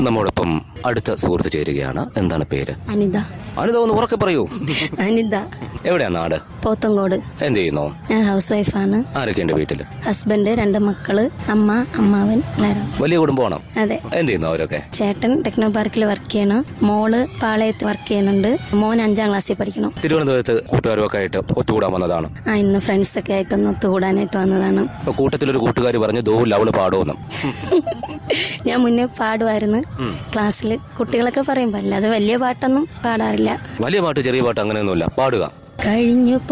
നമ്മോടൊപ്പം അടുത്ത സുഹൃത്ത് ചേരുകയാണ്. എന്താണ് പേര്? അനിത. അനിത, ഒന്ന് ഉറക്കെ പറയൂ. അനിത. എവിടെയാ നാട്? പോത്തങ്കോട്. എന്ത് ചെയ്യുന്നു? ഞാൻ ഹൗസ് വൈഫാണ്. ആരൊക്കെയുണ്ട് വീട്ടില്? ഹസ്ബൻഡ്, 2 മക്കള്, അമ്മ, അമ്മാവൻ, എല്ലാരും. വലിയ കുടുംബമാണോ? അതെ. എന്ത് ചെയ്യുന്നു അവരൊക്കെ? ചേട്ടൻ ടെക്നോ പാർക്കിൽ വർക്ക് ചെയ്യണം, മോള് പാളയത്ത് വർക്ക് ചെയ്യുന്നുണ്ട്, മോൻ 5ാം ക്ലാസ്സിൽ പഠിക്കണം. തിരുവനന്തപുരത്ത് കൂട്ടുകാരുമൊക്കെ ആയിട്ട് ഒത്തുകൂടാൻ വന്നതാണ്? ഇന്ന് ഫ്രണ്ട്സ് ഒക്കെ ആയിട്ടൊന്ന് ഒത്തുകൂടാനായിട്ട് വന്നതാണ്. കൂട്ടത്തിലൊരു കൂട്ടുകാർ പറഞ്ഞു ദോ ലവള് പാടുമെന്നും. ഞാൻ മുന്നേ പാടുമായിരുന്നു ക്ലാസ്സിൽ. കുട്ടികളൊക്കെ പറയുമ്പോ അല്ലാതെ വലിയ പാട്ടൊന്നും പാടാറില്ല. വലിയ പാട്ട് ചെറിയ പാട്ട് അങ്ങനെയൊന്നുമില്ല, പാടുക. കഴിഞ്ഞു